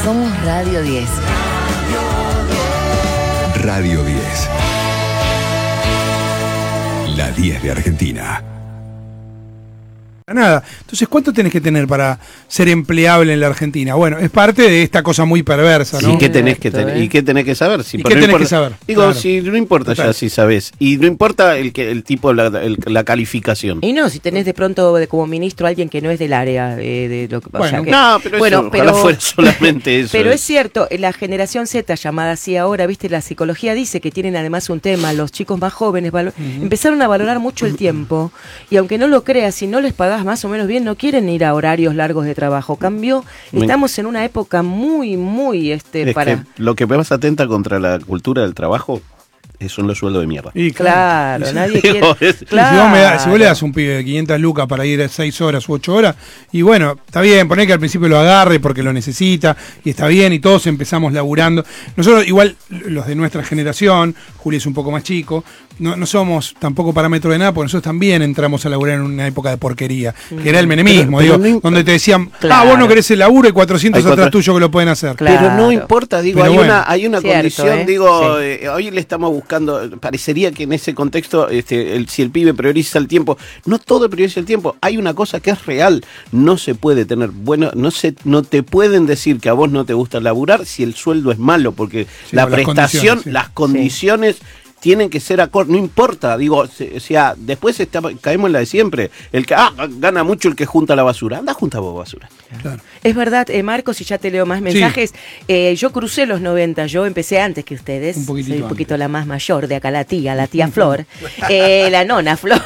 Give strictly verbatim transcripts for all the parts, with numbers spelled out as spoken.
Somos Radio diez. Radio diez. La diez de Argentina. Nada. Entonces, ¿cuánto tenés que tener para ser empleable en la Argentina? Bueno, es parte de esta cosa muy perversa, ¿no? ¿Y qué tenés que tener? ¿Y qué tenés que saber? Si ¿Y por qué no tenés importa, que saber? Digo, Claro. si no importa Total. ya si sabés. Y no importa el que el tipo, la, el- la calificación. Y no, si tenés de pronto de, como ministro alguien que no es del área eh, de lo que o Bueno, sea que- No, pero bueno, eso, ojalá fuera solamente eso. Pero es cierto, la generación Z, llamada así ahora, viste, la psicología dice que tienen además un tema, los chicos más jóvenes valo- Ujú. empezaron a valorar mucho el tiempo, y aunque no lo creas, si no les pagás más o menos bien, no quieren ir a horarios largos de trabajo. Cambio, Me- estamos en una época muy, muy, este, Es para... que lo que más atenta contra la cultura del trabajo eh, son los sueldos de mierda. Y Claro, y si- nadie Digo, quiere... es- Si, vos me da- si vos le Claro. das un pibe de quinientas lucas para ir seis horas u ocho horas, y bueno, está bien, poner que al principio lo agarre porque lo necesita, y está bien, y todos empezamos laburando. Nosotros, igual, los de nuestra generación, Juli es un poco más chico, no, no somos tampoco parámetro de nada, porque nosotros también entramos a laburar en una época de porquería, que era el menemismo, Pero- pero digo, no imp- donde te decían, Claro. ah, vos no querés el laburo, y cuatrocientos Hay cuatro- atrás tuyo que lo pueden hacer. Claro. Pero no importa, digo, Pero hay, bueno. una, hay una Cierto, condición, ¿eh? digo, Sí. eh, hoy le estamos buscando, parecería que en ese contexto, este, el, si el pibe prioriza el tiempo, no todo prioriza el tiempo, hay una cosa que es real, no se puede tener, bueno, no se, no te pueden decir que a vos no te gusta laburar si el sueldo es malo, porque Sí, la por las prestación, condiciones, sí. las condiciones... tienen que ser acorde, no importa, digo, se- o sea, después está- caemos en la de siempre, el que, ah, gana mucho el que junta la basura, anda junta vos basura. Claro. Es verdad, eh, Marcos, y ya te leo más mensajes. Eh, yo crucé los noventa, yo empecé antes que ustedes. Un poquitito Soy un poquito antes. la más mayor de acá, la tía, la tía Flor. Eh, la nona Flor,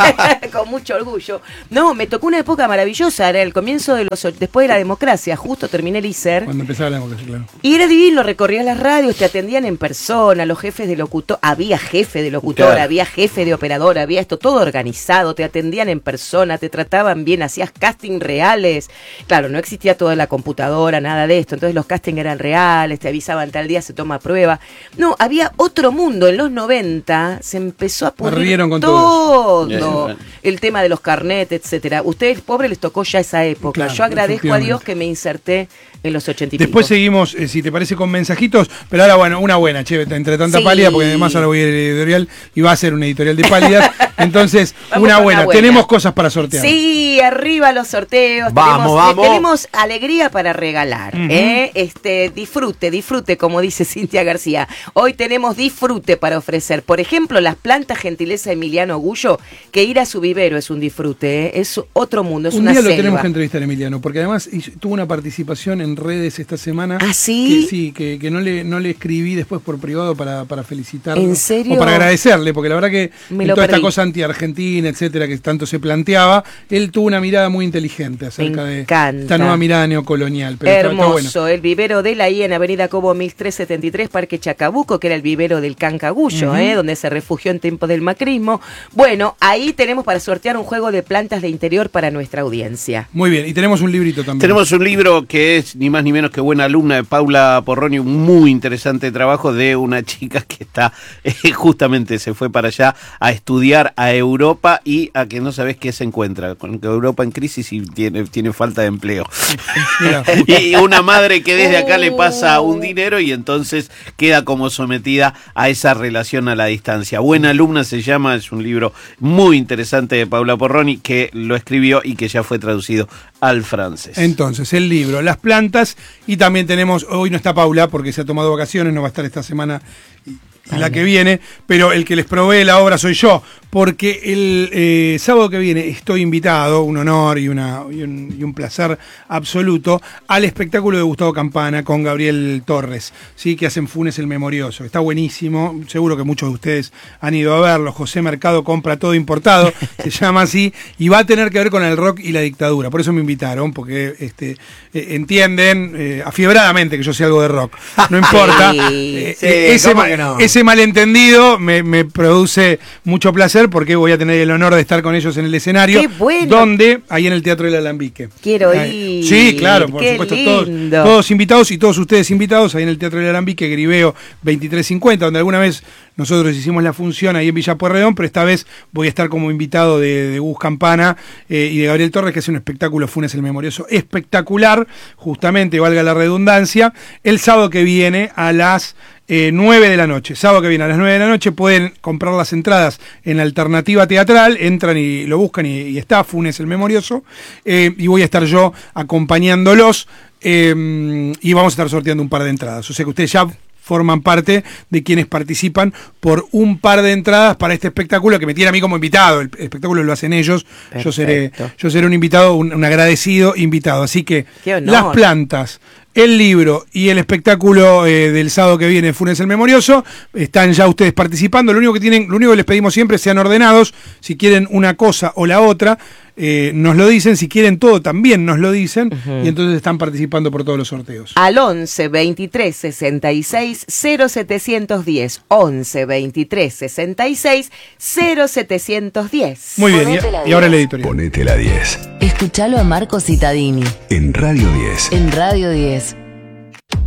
con mucho orgullo. No, me tocó una época maravillosa, era el comienzo de los... o- después de la democracia, justo terminé el I C E R. Cuando empezaba la democracia, claro. Y era divino, recorrías las radios, te atendían en persona, los jefes de locutor, había jefe de locutor, Claro. había jefe de operador, había esto todo organizado, te atendían en persona, te trataban bien, hacías casting reales. Claro, no existía toda la computadora, nada de esto, entonces los castings eran reales, te avisaban tal día se toma prueba. No, había otro mundo, en los noventa se empezó a pudrir Barrieron con todo, todo eso. el tema de los carnet, etcétera. Ustedes, pobres, les tocó ya esa época. Claro, Yo agradezco a efectivamente. Dios que me inserté en los ochenta y Después pico. seguimos, eh, si te parece, con mensajitos, pero ahora, bueno, una buena, che, entre tanta Sí. pálida, porque además ahora voy a ir a la editorial y va a ser una editorial de pálidas. Entonces, Vamos una con buena. una buena. Tenemos cosas para sortear. Sí, arriba los sorteos. Vamos, tenemos, vamos. tenemos alegría para regalar. Ujú. ¿eh? Este, disfrute, disfrute, como dice Cintia García. Hoy tenemos disfrute para ofrecer. Por ejemplo, las plantas gentileza Emiliano Gullo, que ir a su vivero es un disfrute, ¿eh? Es otro mundo, es Un una día lo selva. tenemos que entrevistar a Emiliano, porque además hizo- tuvo una participación en redes esta semana. ¿Ah, sí? Que, sí, que, que no le no le escribí después por privado para, para felicitarlo. ¿En serio? O para agradecerle, porque la verdad que Me en lo toda esta perdí. cosa anti-argentina, etcétera, que tanto se planteaba, él tuvo una mirada muy inteligente acerca de encanta. esta nueva mirada neocolonial. Pero está- está Hermoso, bueno. el vivero de la I en Avenida Cobo mil trescientos setenta y tres, Parque Chacabuco, que era el vivero del Cancagullo, Ujú. ¿eh? Donde se refugió en tiempos del macrismo. Bueno, ahí tenemos para sortear un juego de plantas de interior para nuestra audiencia. Muy bien, y tenemos un librito también. Tenemos un libro que es ni más ni menos que Buena Alumna de Paula Porroni, un muy interesante trabajo de una chica que está, eh, justamente se fue para allá a estudiar a Europa y a que no sabes qué se encuentra, con que Europa en crisis y tiene, tiene falta de empleo. Mira, Y una madre que desde acá le pasa un dinero y entonces queda como sometida a esa relación a la distancia. Buena Alumna se llama, es un libro muy interesante de Paula Porroni que lo escribió y que ya fue traducido al francés. entonces, el libro, las plantas, y también tenemos, hoy no está Paula porque se ha tomado vacaciones, no va a estar esta semana y, y la que viene, pero el que les provee la obra soy yo, porque el eh, sábado que viene estoy invitado, un honor y, una, y, un, y un placer absoluto, al espectáculo de Gustavo Campana con Gabriel Torres, ¿sí? Que hacen Funes el Memorioso. Está buenísimo, seguro que muchos de ustedes han ido a verlo. José Mercado compra todo importado, se llama así, y va a tener que ver con el rock y la dictadura. Por eso me invitaron, porque este, eh, entienden eh, afiebradamente que yo sé algo de rock. No importa. Sí, Eh, sí, eh, ese, ¿cómo ma- que no? ese ese malentendido me, me produce mucho placer porque voy a tener el honor de estar con ellos en el escenario. ¡Qué bueno! Donde, ahí en el Teatro del Alambique. Quiero Ahí. ir. Sí, claro, por Qué supuesto, lindo. todos, todos invitados y todos ustedes invitados ahí en el Teatro del Alambique, Griveo veintitrés cincuenta, donde alguna vez nosotros hicimos la función ahí en Villa Pueyrredón, pero esta vez voy a estar como invitado de, de Gus Campana eh, y de Gabriel Torres, que hace un espectáculo Funes el Memorioso espectacular, justamente, valga la redundancia, el sábado que viene a las eh, nueve de la noche. Sábado que viene a las nueve de la noche pueden comprar las entradas en Alternativa Teatral, entran y lo buscan y, y está Funes el Memorioso, eh, y voy a estar yo acompañándolos eh, y vamos a estar sorteando un par de entradas. O sea que ustedes ya forman parte de quienes participan por un par de entradas para este espectáculo que me tiene a mí como invitado. El espectáculo lo hacen ellos. Yo seré, yo seré un invitado, un, un agradecido invitado. Así que las plantas, el libro y el espectáculo eh, del sábado que viene, Funes el Memorioso, están ya ustedes participando. Lo único que tienen, lo único que les pedimos siempre es sean ordenados. Si quieren una cosa o la otra, eh, nos lo dicen. Si quieren todo, también nos lo dicen. Uh-huh. Y entonces están participando por todos los sorteos. Al once veintitrés sesenta y seis cero setecientos diez. once veintitrés sesenta y seis cero setecientos diez. Muy bien, y, y ahora el editorial. Ponete la diez. Escuchalo a Marco Cittadini. En Radio diez. En Radio diez.